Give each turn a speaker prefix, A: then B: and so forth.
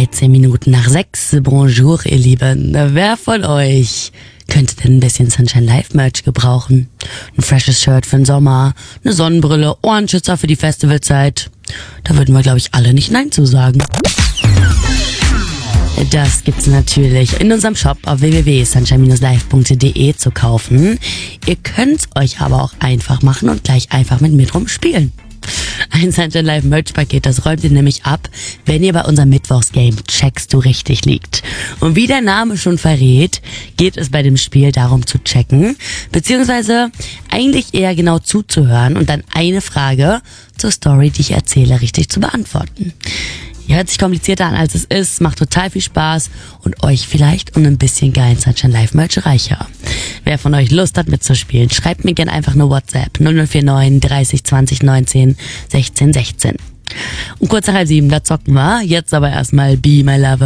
A: 13 Minuten nach 6. Bonjour, ihr Lieben. Wer von euch könnte denn ein bisschen Sunshine Live Merch gebrauchen? Ein freshes Shirt für den Sommer, eine Sonnenbrille, Ohrenschützer für die Festivalzeit. Da würden wir, glaube ich, alle nicht Nein zu sagen. Das gibt's natürlich in unserem Shop auf www.sunshine-live.de zu kaufen. Ihr könnt's euch aber auch einfach machen und gleich einfach mit mir drum spielen. Ein Sunshine Live Merch Paket, das räumt ihr nämlich ab, wenn ihr bei unserem Mittwochsgame Checkst du richtig liegt. Und wie der Name schon verrät, geht es bei dem Spiel darum zu checken, beziehungsweise eigentlich eher genau zuzuhören und dann eine Frage zur Story, die ich erzähle, richtig zu beantworten. Hört sich komplizierter an, als es ist, macht total viel Spaß und euch vielleicht um ein bisschen geilen Sunshine Live Merch reicher. Wer von euch Lust hat mitzuspielen, schreibt mir gerne einfach eine WhatsApp 0049 30 20 19 16 16. Und kurz nach 7, da zocken wir. Jetzt aber erstmal Be My Lover.